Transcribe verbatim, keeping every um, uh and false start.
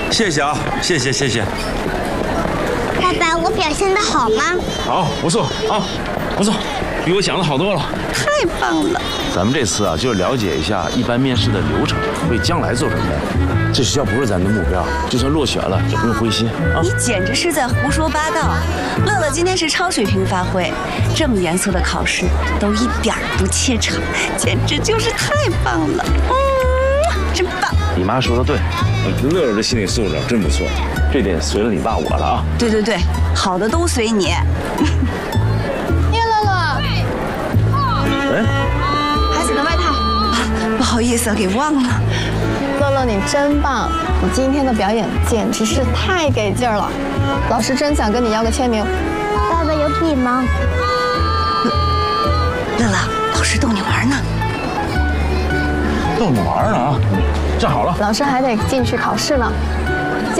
谢谢啊，谢谢谢谢。 爸爸，我表现得好吗？ 好，不错啊，不错，比我想的好多了。 太棒了！ 咱们这次啊，就是了解一下一般面试的流程，为将来做准备。这学校不是咱的目标，就算落选了也不用灰心啊！ 你简直是在胡说八道！乐乐今天是超水平发挥，这么严肃的考试都一点儿不怯场，简直就是太棒了！嗯，真棒！ 你妈说的对，乐乐的心理素质真不错，这点随了你爸我了啊！ 对对对，好的都随你。 叶乐乐， 哎， 孩子的外套。 不好意思，给忘了。 乐乐，你真棒！你今天的表演简直是太给劲儿了，老师真想跟你要个签名。 爸爸有笔吗？ 乐乐，老师逗你玩呢。 逗你玩呢啊！站好了。 老师还得进去考试呢。